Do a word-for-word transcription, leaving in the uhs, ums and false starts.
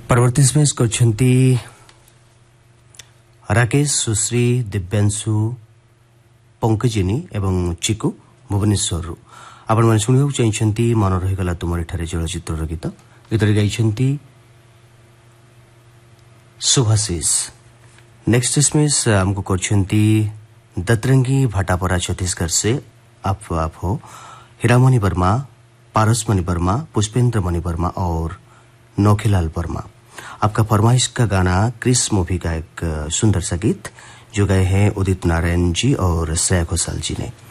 परवर्ती स्मेश करछंती राकेश सुश्री दिव्यांशु पंकजिनी एवं चिकू भुवनेश्वर आपण माने सुनियो चाहछंती मन रही गला तुमरी ठारे चलचित्र गीत गीत गाइछंती सुभाषिस। नेक्स्ट स्मेश हमको करछंती दतरंगी भाटापरा छत्तीसगढ़ से आप आप हो हिरामणि वर्मा, पारसमणि वर्मा, पुष्पेंद्र मणि वर्मा और नौखीलाल वर्मा। आपका फरमाइश का गाना क्रिस मूवी का एक सुंदर सा गीत जो गाए हैं उदित नारायण जी और श्रेया घोषाल जी ने।